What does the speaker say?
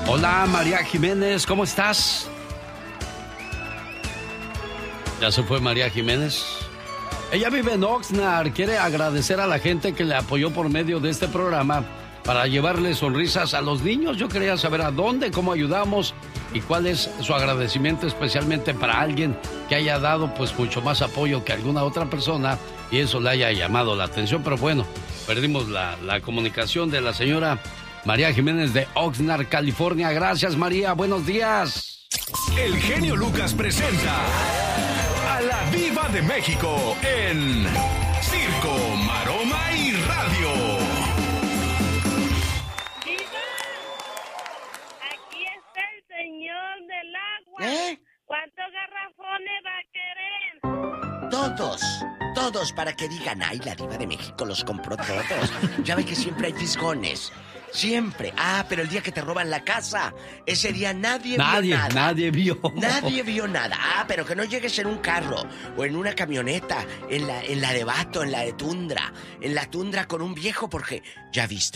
Hola, María Jiménez, ¿cómo estás? ¿Ya se fue María Jiménez? Ella vive en Oxnard, quiere agradecer a la gente que le apoyó por medio de este programa para llevarle sonrisas a los niños. Yo quería saber a dónde, cómo ayudamos y cuál es su agradecimiento especialmente para alguien que haya dado pues mucho más apoyo que alguna otra persona y eso le haya llamado la atención. Pero bueno, perdimos la comunicación de la señora María Jiménez de Oxnard, California. Gracias, María. Buenos días. El genio Lucas presenta a la Diva de México en Circo, Maroma y Radio. Diva, aquí está el señor del agua. ¿Cuántos garrafones va a querer? Todos para que digan, ay, la Diva de México los compró todos. Ya ve que siempre hay fisgones. Siempre. Ah, pero el día que te roban la casa, ese día nadie vio nada. Nadie vio. Nadie vio nada. Ah, pero que no llegues en un carro o en una camioneta, en la de Vato, en la de Tundra, en la Tundra con un viejo, porque ya viste